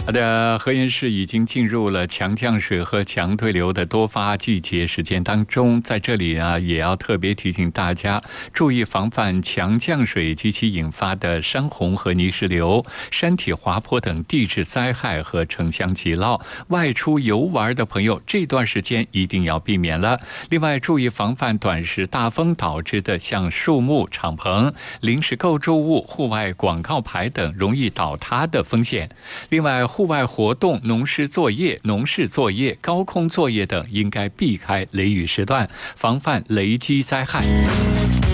好的，河源市已经进入了强降水和强对流的多发季节时间当中，在这里啊，也要特别提醒大家注意防范强降水及其引发的山洪和泥石流、山体滑坡等地质灾害和城乡急涝。外出游玩的朋友，这段时间一定要避免了。另外，注意防范短时大风导致的像树木、敞篷、临时构筑物、户外广告牌等容易倒塌的风险。另外，户外活动、农事作业、高空作业等应该避开雷雨时段，防范雷击灾害。